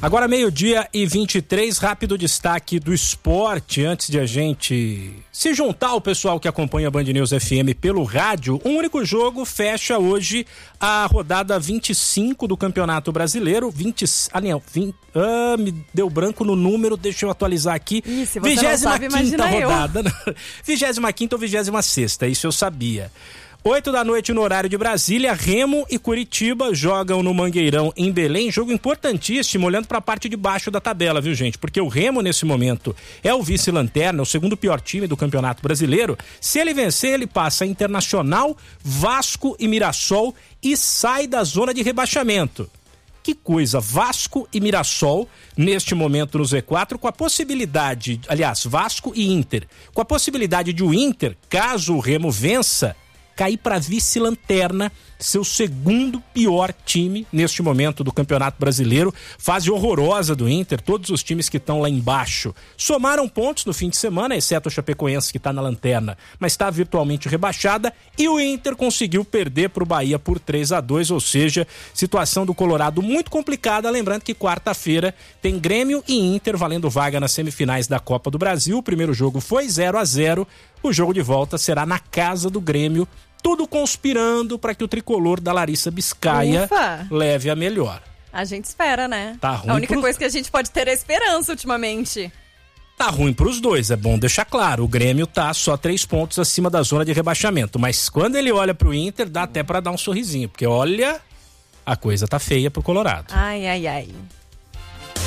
Agora 12:23, rápido destaque do esporte, antes de a gente se juntar ao pessoal que acompanha a Band News FM pelo rádio. Um único jogo fecha hoje a rodada 25 do Campeonato Brasileiro. Me deu branco no número, deixa eu atualizar aqui. Ih, se você não sabe, imagina rodada. 25ª ou 26ª, isso eu sabia. 20h no horário de Brasília, Remo e Curitiba jogam no Mangueirão em Belém, jogo importantíssimo, olhando para a parte de baixo da tabela, viu gente? Porque o Remo nesse momento é o vice-lanterna, o segundo pior time do Campeonato Brasileiro. Se ele vencer, ele passa Internacional, Vasco e Mirassol e sai da zona de rebaixamento. Que coisa, Vasco e Mirassol neste momento no Z4, com a possibilidade, aliás, Vasco e Inter, com a possibilidade de o Inter, caso o Remo vença, cair para vice-lanterna, seu segundo pior time neste momento do Campeonato Brasileiro. Fase horrorosa do Inter, todos os times que estão lá embaixo somaram pontos no fim de semana, exceto a Chapecoense que está na lanterna, mas está virtualmente rebaixada, e o Inter conseguiu perder para o Bahia por 3-2, ou seja, situação do Colorado muito complicada. Lembrando que quarta-feira tem Grêmio e Inter valendo vaga nas semifinais da Copa do Brasil. O primeiro jogo foi 0-0, o jogo de volta será na casa do Grêmio, tudo conspirando para que o tricolor da Larissa Biscaia leve a melhor. A gente espera, né? Tá ruim. A única coisa que a gente pode ter é esperança ultimamente. Tá ruim pros dois, é bom deixar claro. O Grêmio tá só 3 pontos acima da zona de rebaixamento, mas quando ele olha pro Inter, dá até para dar um sorrisinho, porque olha, a coisa tá feia pro Colorado. Ai, ai, ai.